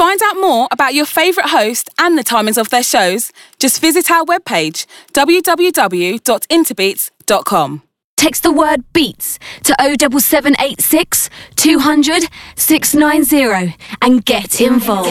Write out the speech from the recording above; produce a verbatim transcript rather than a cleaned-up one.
find out more about your favourite host and the timings of their shows, just visit our webpage, w w w dot interbeats dot com. Text the word BEATS to oh seven seven eight six, two hundred, six nine zero and get involved.